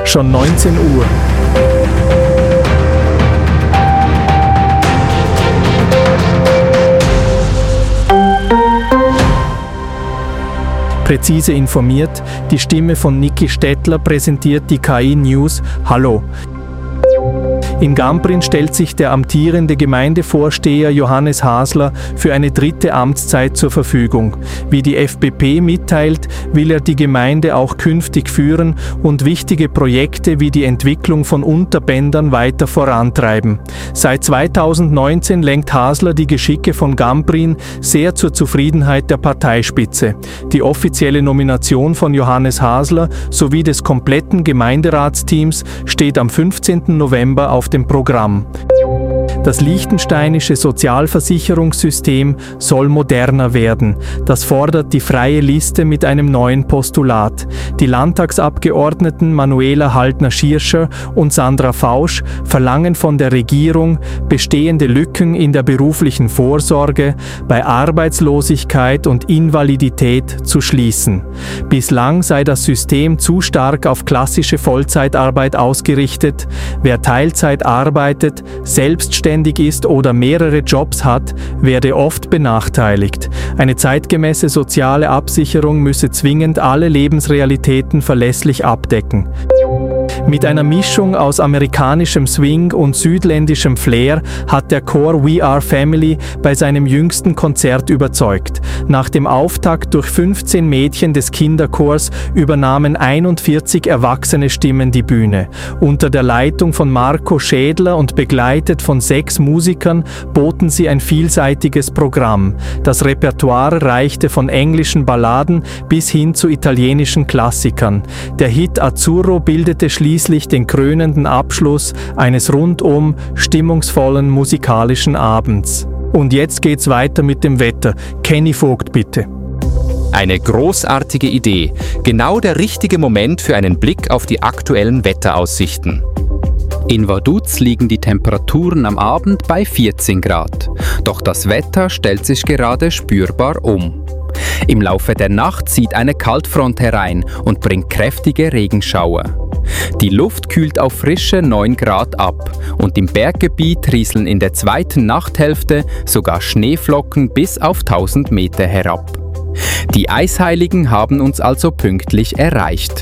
Schon 19 Uhr. Präzise informiert, die Stimme von Niki Stettler präsentiert die KI News. Hallo. In Gamprin stellt sich der amtierende Gemeindevorsteher Johannes Hasler für eine 3. Amtszeit zur Verfügung. Wie die FPP mitteilt, will er die Gemeinde auch künftig führen und wichtige Projekte wie die Entwicklung von Unterbändern weiter vorantreiben. Seit 2019 lenkt Hasler die Geschicke von Gamprin sehr zur Zufriedenheit der Parteispitze. Die offizielle Nomination von Johannes Hasler sowie des kompletten Gemeinderatsteams steht am 15. November auf dem Programm. Das liechtensteinische Sozialversicherungssystem soll moderner werden. Das fordert die Freie Liste mit einem neuen Postulat. Die Landtagsabgeordneten Manuela Haltner-Schirscher und Sandra Fausch verlangen von der Regierung, bestehende Lücken in der beruflichen Vorsorge, bei Arbeitslosigkeit und Invalidität zu schließen. Bislang sei das System zu stark auf klassische Vollzeitarbeit ausgerichtet. Wer Teilzeit arbeitet, selbstständig ist oder mehrere Jobs hat, werde oft benachteiligt. Eine zeitgemäße soziale Absicherung müsse zwingend alle Lebensrealitäten verlässlich abdecken. Mit einer Mischung aus amerikanischem Swing und südländischem Flair hat der Chor We Are Family bei seinem jüngsten Konzert überzeugt. Nach dem Auftakt durch 15 Mädchen des Kinderchors übernahmen 41 erwachsene Stimmen die Bühne. Unter der Leitung von Marco Schädler und begleitet von 6 Musikern boten sie ein vielseitiges Programm. Das Repertoire reichte von englischen Balladen bis hin zu italienischen Klassikern. Der Hit Azzurro bildete schließlich den krönenden Abschluss eines rundum stimmungsvollen musikalischen Abends. Und jetzt geht's weiter mit dem Wetter. Kenny Vogt, bitte. Eine großartige Idee. Genau der richtige Moment für einen Blick auf die aktuellen Wetteraussichten. In Vaduz liegen die Temperaturen am Abend bei 14 Grad. Doch das Wetter stellt sich gerade spürbar um. Im Laufe der Nacht zieht eine Kaltfront herein und bringt kräftige Regenschauer. Die Luft kühlt auf frische 9 Grad ab und im Berggebiet rieseln in der zweiten Nachthälfte sogar Schneeflocken bis auf 1000 Meter herab. Die Eisheiligen haben uns also pünktlich erreicht.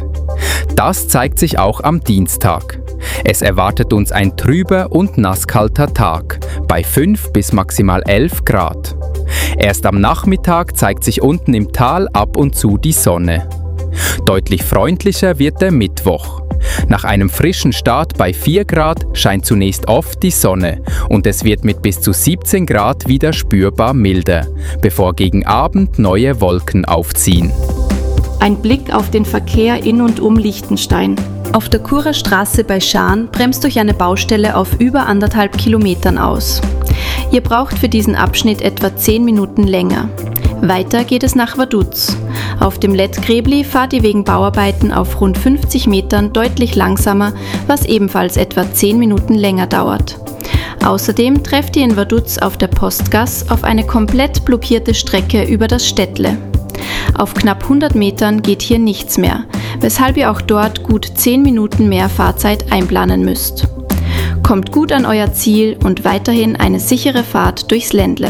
Das zeigt sich auch am Dienstag. Es erwartet uns ein trüber und nasskalter Tag bei 5 bis maximal 11 Grad. Erst am Nachmittag zeigt sich unten im Tal ab und zu die Sonne. Deutlich freundlicher wird der Mittwoch. Nach einem frischen Start bei 4 Grad scheint zunächst oft die Sonne und es wird mit bis zu 17 Grad wieder spürbar milder, bevor gegen Abend neue Wolken aufziehen. Ein Blick auf den Verkehr in und um Liechtenstein. Auf der Churer Straße bei Schaan bremst durch eine Baustelle auf über 1,5 Kilometern aus. Ihr braucht für diesen Abschnitt etwa 10 Minuten länger. Weiter geht es nach Vaduz. Auf dem Lett Grebli fahrt ihr wegen Bauarbeiten auf rund 50 Metern deutlich langsamer, was ebenfalls etwa 10 Minuten länger dauert. Außerdem trefft ihr in Vaduz auf der Postgasse auf eine komplett blockierte Strecke über das Städtle. Auf knapp 100 Metern geht hier nichts mehr, weshalb ihr auch dort gut 10 Minuten mehr Fahrzeit einplanen müsst. Kommt gut an euer Ziel und weiterhin eine sichere Fahrt durchs Ländle.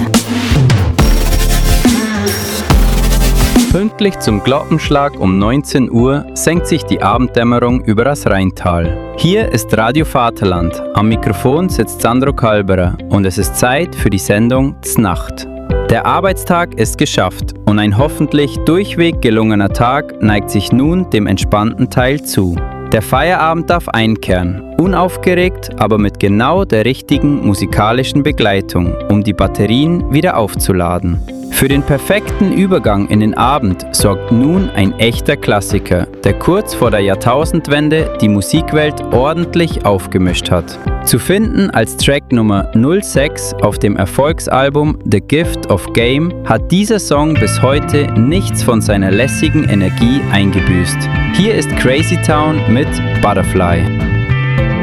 Pünktlich zum Glockenschlag um 19 Uhr senkt sich die Abenddämmerung über das Rheintal. Hier ist Radio Vaterland. Am Mikrofon sitzt Sandro Kalberer und es ist Zeit für die Sendung Znacht. Der Arbeitstag ist geschafft und ein hoffentlich durchweg gelungener Tag neigt sich nun dem entspannten Teil zu. Der Feierabend darf einkehren, unaufgeregt, aber mit genau der richtigen musikalischen Begleitung, um die Batterien wieder aufzuladen. Für den perfekten Übergang in den Abend sorgt nun ein echter Klassiker, der kurz vor der Jahrtausendwende die Musikwelt ordentlich aufgemischt hat. Zu finden als Track Nummer 06 auf dem Erfolgsalbum The Gift of Game hat dieser Song bis heute nichts von seiner lässigen Energie eingebüßt. Hier ist Crazy Town mit Butterfly.